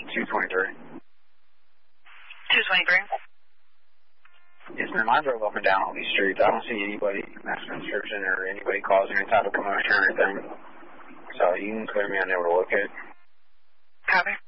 223. 223? Yes, ma'am. I drove up and down all these streets. I don't see anybody asking a description or anybody causing any type of commotion or anything. So you can clear me on there to look at. Copy.